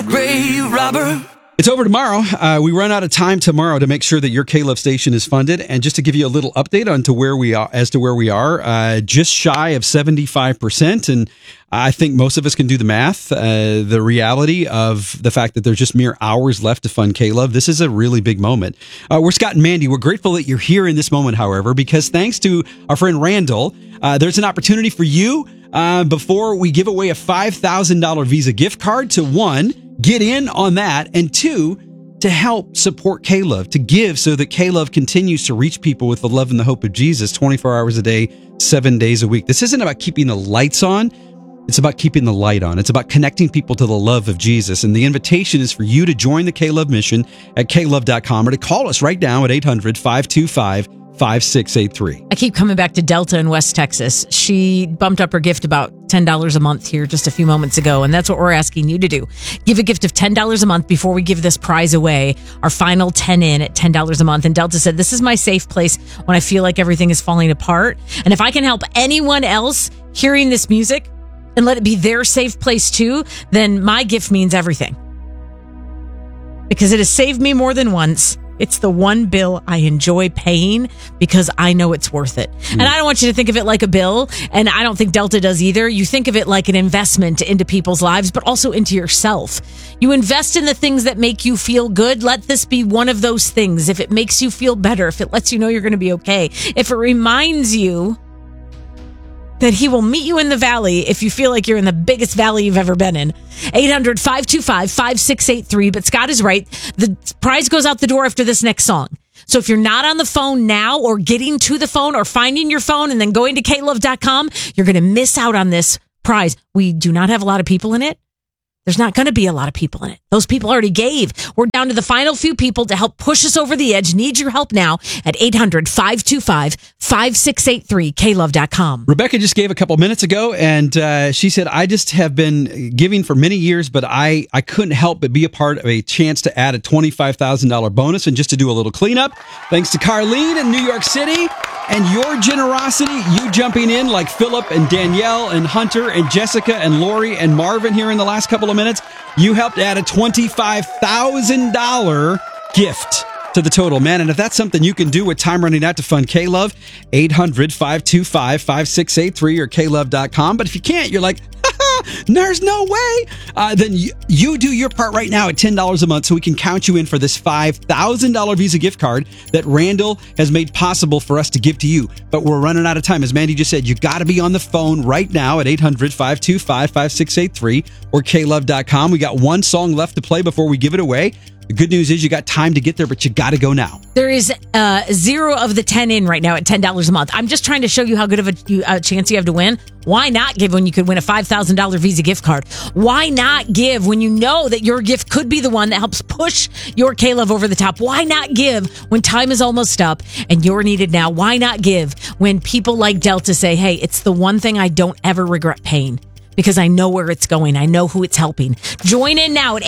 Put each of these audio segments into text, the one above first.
grave robber. It's over tomorrow. We run out of time tomorrow to make sure that your K-Love station is funded. And just to give you a little update on where we are, just shy of 75%. And I think most of us can do the math. The reality of the fact that there's just mere hours left to fund K-Love. This is a really big moment. We're Scott and Mandy. We're grateful that you're here in this moment, however, because thanks to our friend Randall, there's an opportunity for you before we give away a $5,000 Visa gift card to one, get in on that, and two, to help support K-Love, to give so that K-Love continues to reach people with the love and the hope of Jesus 24 hours a day, 7 days a week. This isn't about keeping the lights on. It's about keeping the light on. It's about connecting people to the love of Jesus. And the invitation is for you to join the K-Love mission at klove.com or to call us right now at 800-525-5683. I keep coming back to Delta in West Texas. She bumped up her gift about $10 a month here just a few moments ago, and that's what we're asking you to do. Give a gift of $10 a month before we give this prize away, our final 10 in at $10 a month. And Delta said, this is my safe place when I feel like everything is falling apart. And if I can help anyone else hearing this music and let it be their safe place too, then my gift means everything. Because it has saved me more than once. It's the one bill I enjoy paying because I know it's worth it. And I don't want you to think of it like a bill, and I don't think Delta does either. You think of it like an investment into people's lives, but also into yourself. You invest in the things that make you feel good. Let this be one of those things. If it makes you feel better, if it lets you know you're going to be okay, if it reminds you that he will meet you in the valley if you feel like you're in the biggest valley you've ever been in. 800-525-5683. But Scott is right. The prize goes out the door after this next song. So if you're not on the phone now or getting to the phone or finding your phone and then going to klove.com, you're going to miss out on this prize. We do not have a lot of people in it. There's not going to be a lot of people in it. Those people already gave. We're down to the final few people to help push us over the edge. Need your help now at 800-525-5683, klove.com. Rebecca just gave a couple minutes ago, and she said, I just have been giving for many years, but I couldn't help but be a part of a chance to add a $25,000 bonus and just to do a little cleanup. Thanks to Carlene in New York City. And your generosity, you jumping in like Philip and Danielle and Hunter and Jessica and Lori and Marvin here in the last couple of minutes, you helped add a $25,000 gift to the total, man. And if that's something you can do with time running out to fund K-Love, 800-525-5683 or klove.com. But if you can't, you're like, there's no way. Then you do your part right now at $10 a month so we can count you in for this $5,000 Visa gift card that Randall has made possible for us to give to you. But we're running out of time. As Mandy just said, you got to be on the phone right now at 800-525-5683 or klove.com. We got one song left to play before we give it away. The good news is you got time to get there, but you got to go now. There is 0 of the 10 in right now at $10 a month. I'm just trying to show you how good of a chance you have to win. Why not give when you could win a $5,000 Visa gift card? Why not give when you know that your gift could be the one that helps push your K-Love over the top? Why not give when time is almost up and you're needed now? Why not give when people like Delta say, hey, it's the one thing I don't ever regret paying? Because I know where it's going. I know who it's helping. Join in now at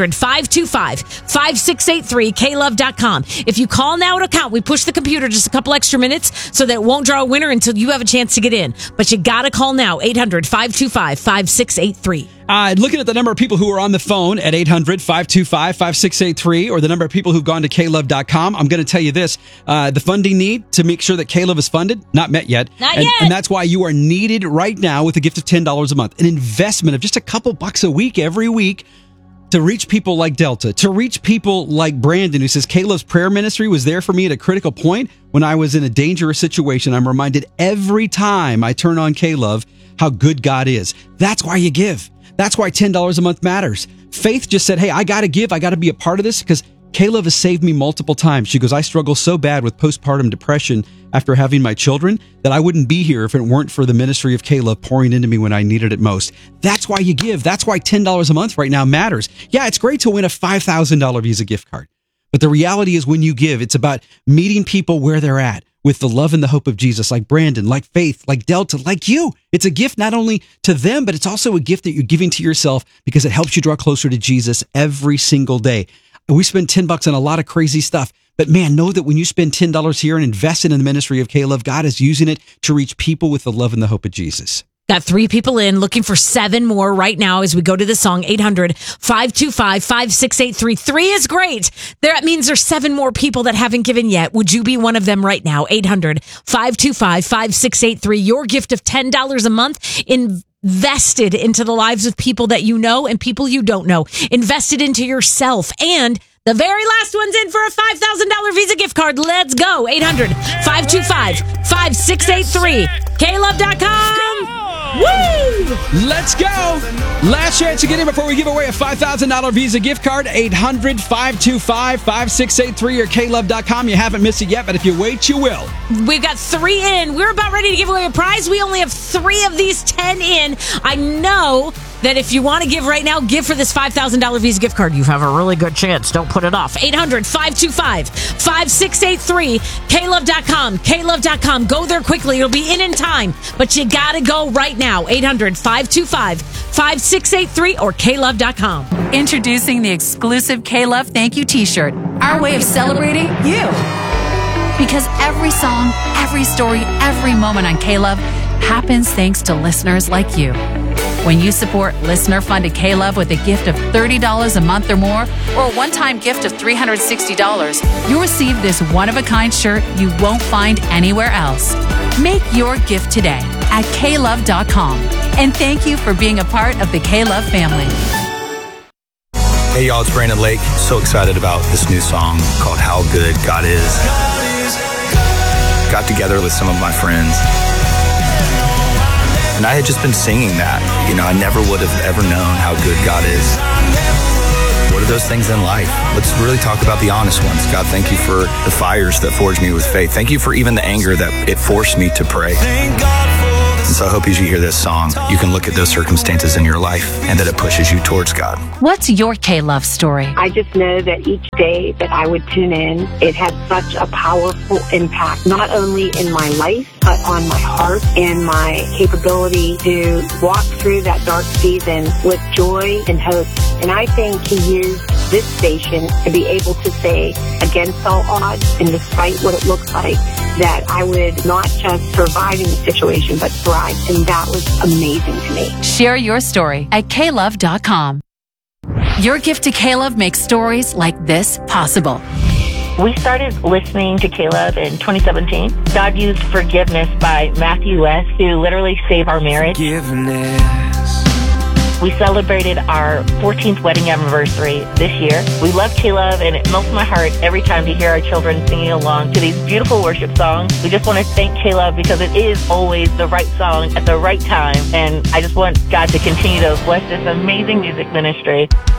800-525-5683, klove.com. If you call now to count, we push the computer just a couple extra minutes so that it won't draw a winner until you have a chance to get in. But you got to call now, 800-525-5683. Looking at the number of people who are on the phone at 800-525-5683 or the number of people who've gone to klove.com, I'm going to tell you this. The funding need to make sure that K-Love is funded, not met yet. Not yet. And that's why you are needed right now with a gift of $10 a month. An investment of just a couple bucks a week, every week, to reach people like Delta, to reach people like Brandon, who says K-Love's prayer ministry was there for me at a critical point when I was in a dangerous situation. I'm reminded every time I turn on K-Love how good God is. That's why you give. That's why $10 a month matters. Faith just said, hey, I got to give. I got to be a part of this because K-Love has saved me multiple times. She goes, I struggle so bad with postpartum depression after having my children that I wouldn't be here if it weren't for the ministry of K-Love pouring into me when I needed it most. That's why you give. That's why $10 a month right now matters. Yeah, it's great to win a $5,000 Visa gift card. But the reality is when you give, it's about meeting people where they're at with the love and the hope of Jesus, like Brandon, like Faith, like Delta, like you. It's a gift not only to them, but it's also a gift that you're giving to yourself because it helps you draw closer to Jesus every single day. We spend $10 on a lot of crazy stuff. But man, know that when you spend $10 here and invest in the ministry of K-Love, God is using it to reach people with the love and the hope of Jesus. Got 3 people in, looking for 7 more right now as we go to the song. 800-525-5683. 3 is great. That means there's 7 more people that haven't given yet. Would you be one of them right now? 800-525-5683. Your gift of $10 a month invested into the lives of people that you know and people you don't know. Invested into yourself. And the very last one's in for a $5,000 Visa gift card. Let's go. 800-525-5683. KLove.com. Woo! Let's go. Last chance to get in before we give away a $5,000 Visa gift card. 800-525-5683 or KLove.com. You haven't missed it yet, but if you wait, you will. We've got 3 in. We're about ready to give away a prize. We only have 3 of these 10 in. I know that if you want to give right now, give for this $5,000 Visa gift card. You have a really good chance. Don't put it off. 800-525-5683. KLove.com. KLove.com. Go there quickly. It'll be in time. But you got to go right now. 800-525-5683 or KLove.com. Introducing the exclusive K-Love Thank You t-shirt. Our way of celebrating you. Because every song, every story, every moment on K-Love happens thanks to listeners like you. When you support listener-funded K-Love with a gift of $30 a month or more, or a one-time gift of $360, you'll receive this one-of-a-kind shirt you won't find anywhere else. Make your gift today at KLove.com. And thank you for being a part of the K-Love family. Hey y'all, it's Brandon Lake. So excited about this new song called How Good God Is. Got together with some of my friends, and I had just been singing that. I never would have ever known how good God is. What are those things in life? Let's really talk about the honest ones. God, thank you for the fires that forged me with faith. Thank you for even the anger that it forced me to pray. And so I hope as you hear this song, you can look at those circumstances in your life and that it pushes you towards God. What's your K-Love story? I just know that each day that I would tune in, it had such a powerful impact, not only in my life, but on my heart and my capability to walk through that dark season with joy and hope. And I think He used this station to be able to say, against all odds and despite what it looks like, that I would not just survive in the situation, but thrive. And that was amazing to me. Share your story at KLove.com. Your gift to K-Love makes stories like this possible. We started listening to K-Love in 2017. God used Forgiveness by Matthew West to literally save our marriage. We celebrated our 14th wedding anniversary this year. We love K-Love, and it melts my heart every time to hear our children singing along to these beautiful worship songs. We just want to thank K-Love because it is always the right song at the right time, and I just want God to continue to bless this amazing music ministry.